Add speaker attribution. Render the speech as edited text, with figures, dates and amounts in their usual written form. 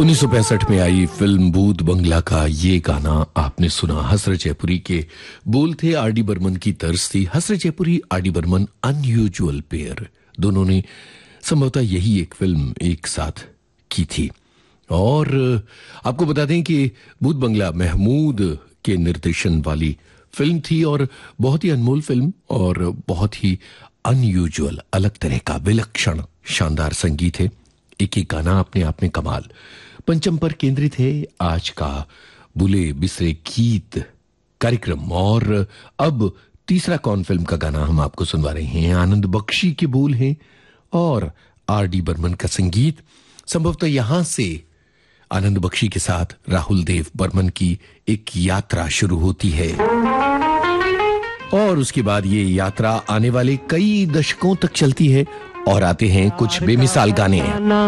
Speaker 1: 1965 में आई फिल्म भूत बंगला का ये गाना आपने सुना। हसरत जयपुरी के बोल थे, आर डी बर्मन की तर्ज थी। हसरत जयपुरी, R D Burman, unusual pair, दोनों ने संभवतः यही एक फिल्म एक साथ की थी। और आपको बता दें कि भूत बंगला महमूद के निर्देशन वाली फिल्म थी और बहुत ही अनमोल फिल्म और बहुत ही अनयूजुअल, अलग तरह का विलक्षण शानदार संगीत है। एक एक गाना अपने आप में कमाल। पंचम पर केंद्रित है आज का बुले बिसरे गीत कार्यक्रम। और अब तीसरा कौन फिल्म का गाना हम आपको सुनवा रहे हैं। आनंद बख्शी के बोल हैं और आर डी बर्मन का संगीत। संभवतः यहां से आनंद बख्शी के साथ राहुल देव बर्मन की एक यात्रा शुरू होती है और उसके बाद ये यात्रा आने वाले कई दशकों तक चलती है और आते हैं कुछ बेमिसाल गाने।